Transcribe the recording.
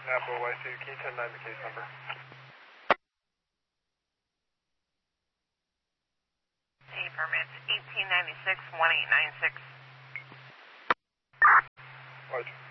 Napa YC, can you 10-9 the case number? C permits 1896-1896. Roger.